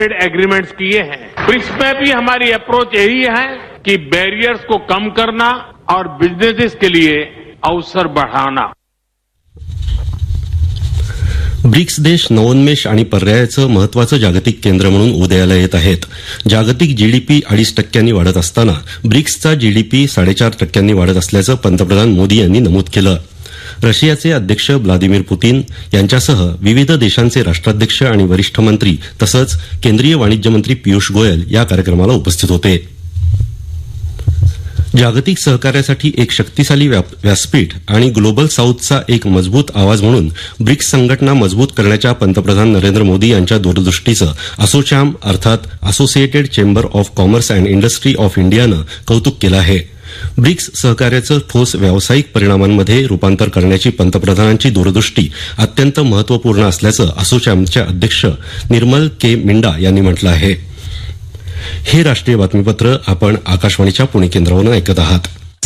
Agreements किए हैं। BRICS में भी हमारी अप्रोच यही है कि बैरियर्स को कम करना और बिजनेसेस के लिए अवसर बढ़ाना। ब्रिक्स देश नवोन्मेष आणि पर्यायाचं महत्वाचं जागतिक केंद्र म्हणून उदयाला येत आहेत. जागतिक जीडीपी 2.5% वाढत असताना ब्रिक्सचा जीडीपी 4.5% वाढत असल्याचं पंतप्रधान मोदी यांनी नमूद केलं. रशियाचे अध्यक्ष व्लादिमीर पुतीन यांच्यासह विविध देशांचे राष्ट्राध्यक्ष आणि वरिष्ठ मंत्री तसंच केंद्रीय वाणिज्य मंत्री पियुष गोयल या कार्यक्रमाला उपस्थित होते. जागतिक सहकार्यासाठी एक शक्तिशाली व्यासपीठ आणि ग्लोबल साऊथचा एक मजबूत आवाज म्हणून ब्रिक्स संघटना मजबूत करण्याच्या पंतप्रधान नरेंद्र मोदी यांच्या दूरदृष्टीचं असोचॅम अर्थात associated chamber of commerce and industry of इंडियानं कौतुक केलं आहे. ब्रिक्स सहकार्याचं ठोस व्यावसायिक परिणामांमध्ये रूपांतर करण्याची पंतप्रधानांची दूरदृष्टी अत्यंत महत्वपूर्ण असल्याचं असोचॅमचे अध्यक्ष निर्मल के मिंडा यांनी म्हटलं आहे. हे राष्ट्रीय बातमीपत्र आपण आकाशवाणीच्या पुणे केंद्रावरून ऐकत आहात.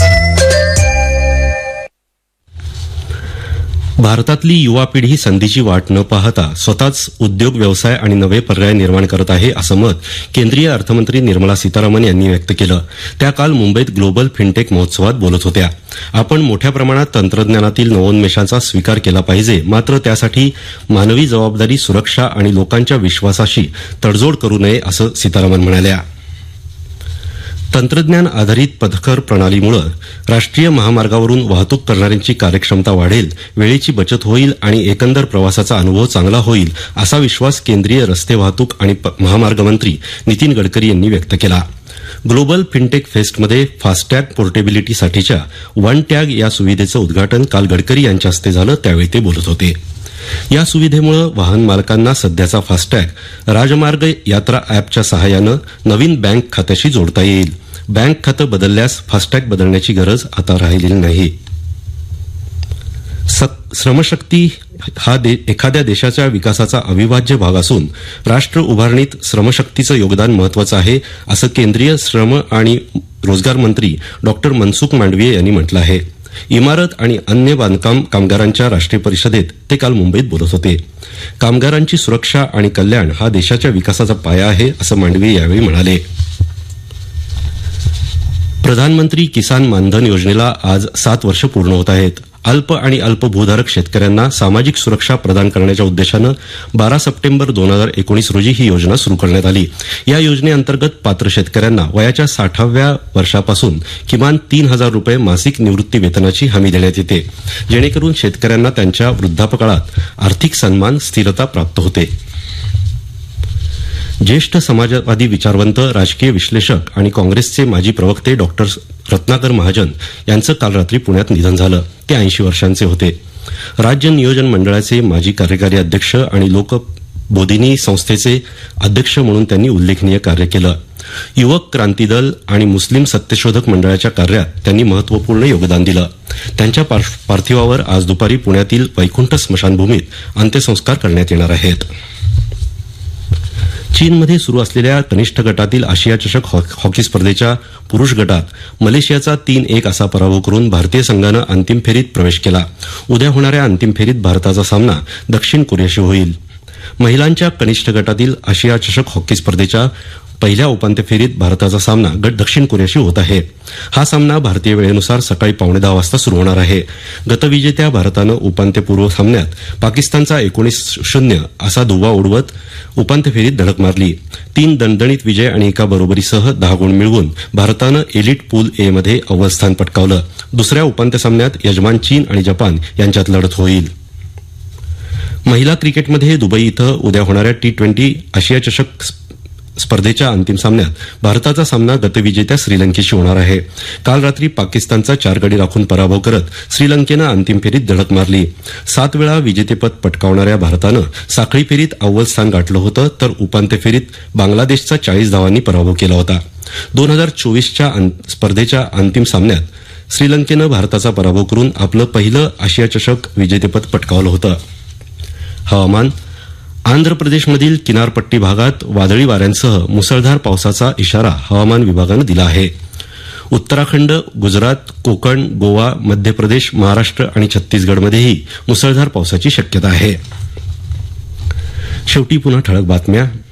भारतातली युवा पिढी संधीची वाट न पाहता स्वतःच उद्योग व्यवसाय आणि नवे पर्याय निर्माण करत आहे असं मत केंद्रीय अर्थमंत्री निर्मला सीतारामन यांनी व्यक्त केलं. त्या काल मुंबईत ग्लोबल फिनटेक महोत्सवात बोलत होत्या. आपण मोठ्या प्रमाणात तंत्रज्ञानातील नवोन्मेषाचा स्वीकार केला पाहिजे, मात्र त्यासाठी मानवी जबाबदारी, सुरक्षा आणि लोकांच्या विश्वासाशी तडजोड करू नये असं सीतारामन म्हणाल्या. तंत्रज्ञान आधारित पथकर प्रणालीमुळे राष्ट्रीय महामार्गावरून वाहतूक करणाऱ्यांची कार्यक्षमता वाढेल, वेळेची बचत होईल आणि एकंदर प्रवासाचा अनुभव चांगला होईल असा विश्वास केंद्रीय रस्ते वाहतूक आणि महामार्ग मंत्री नितीन गडकरी यांनी व्यक्त केला. Global fintech फेस्टमध्ये FASTag पोर्टेबिलिटीसाठीच्या one tag या सुविधेचं उद्घाटन काल गडकरी यांच्या हस्ते झालं, त्यावेळी ते बोलत होते. या सुविधेमुळे वाहन मालकांना सध्याचा फास्टॅग राजमार्ग यात्रा अॅपच्या सहाय्यानं नवीन बँक खात्याशी जोडता येईल. बँक खातं बदलल्यास फास्टॅग बदलण्याची गरज आता राहिलेली नाही. श्रमशक्ती हा एखाद्या देशाच्या विकासाचा अविभाज्य भाग असून राष्ट्र उभारणीत श्रमशक्तीचं योगदान महत्वाचं आहे असं केंद्रीय श्रम आणि रोजगार मंत्री डॉक्टर मनसुख मांडवीय यांनी म्हटलं आहे. इमारत आणि अन्य बांधकाम कामगारांच्या राष्ट्रीय परिषदेत ते काल मुंबईत बोलत होते. कामगारांची सुरक्षा आणि कल्याण हा देशाच्या विकासाचा पाया आहे असं मांडवीय यावेळी म्हणाले. प्रधानमंत्री किसान मानधन योजनेला आज 7 वर्ष पूर्ण होत आहेत. अल्प आणि अल्पभूधारक शेतकऱ्यांना सामाजिक सुरक्षा प्रदान करण्याच्या उद्देशानं 12 सप्टेंबर 2019 रोजी ही योजना सुरू करण्यात आली. या योजनेअंतर्गत पात्र शेतकऱ्यांना वयाच्या 60व्या वर्षापासून किमान 3,000 रुपये मासिक निवृत्ती वेतनाची हमी देण्यात येते, जेणेकरून शेतकऱ्यांना त्यांच्या वृद्धापकाळात आर्थिक सन्मान, स्थिरता प्राप्त होते. ज्येष्ठ समाजवादी विचारवंत, राजकीय विश्लेषक आणि काँग्रेसचे माजी प्रवक्ते डॉक्टर रत्नाकर महाजन यांचं काल रात्री पुण्यात निधन झालं. ते 80 वर्षांचे होते. राज्य नियोजन मंडळाचे माजी कार्यकारी अध्यक्ष आणि लोकबोधिनी संस्थेचे अध्यक्ष म्हणून त्यांनी उल्लेखनीय कार्य केलं. युवक क्रांती दल आणि मुस्लिम सत्यशोधक मंडळाच्या कार्यात त्यांनी महत्वपूर्ण योगदान दिलं. त्यांच्या पार्थिवावर आज दुपारी पुण्यातील वैकुंठ स्मशानभूमीत अंत्यसंस्कार करण्यात येणार आहेत. चीनमध्ये सुरू असलेल्या कनिष्ठ गटातील आशिया चषक हॉकी स्पर्धेच्या पुरुष गटात मलेशियाचा 3-1 असा पराभव करून भारतीय संघानं अंतिम फेरीत प्रवेश केला. उद्या होणाऱ्या अंतिम फेरीत भारताचा सामना दक्षिण कोरियाशी होईल. महिलांच्या कनिष्ठ गटातील आशिया चषक हॉकी स्पर्धेच्या पहिल्या उपांत्य फेरीत भारताचा सामना दक्षिण कोरियाशी होत आहे. हा सामना भारतीय वेळेनुसार सकाळी 9:15 वाजता सुरू होणार आहे. गतविजेत्या भारतानं उपांत्यपूर्व सामन्यात पाकिस्तानचा 19-0 असा धुव्वा उडवत उपांत्य फेरीत धडक मारली. 3 दणदणीत विजय आणि एका बरोबरीसह 10 गुण मिळवून भारतानं एलिट पूल ए मध्ये अव्वल स्थान पटकावलं. दुसऱ्या उपांत्य सामन्यात यजमान चीन आणि जपान यांच्यात लढत होईल. महिला क्रिकेटमध्ये दुबई इथं उद्या होणाऱ्या T20 आशिया चषक स्पर्धेच्या अंतिम सामन्यात भारताचा सामना गतविजेत्या श्रीलंकेशी होणार आहे. काल रात्री पाकिस्तानचा 4 गडी राखून पराभव करत श्रीलंकेनं अंतिम फेरीत धडक मारली. 7 वेळा विजेतेपद पटकावणाऱ्या भारतानं साखळी फेरीत अव्वल स्थान गाठलं होतं, तर उपांत्य फेरीत बांगलादेशचा 40 धावांनी पराभव केला होता. 2024च्या स्पर्धेच्या अंतिम सामन्यात श्रीलंकेनं भारताचा पराभव करून आपलं पहिलं आशिया चषक विजेतेपद पटकावलं होतं. हवामान. आंध्र प्रदेशमधील किनारपट्टी भागात वादळी वाऱ्यांसह मुसळधार पावसाचा इशारा हवामान विभागानं दिला आहे. उत्तराखंड, गुजरात, कोकण, गोवा, मध्य प्रदेश, महाराष्ट्र आणि छत्तीसगडमध्येही मुसळधार पावसाची शक्यता आहे. शेवटी पुन्हा ठळक बातम्या.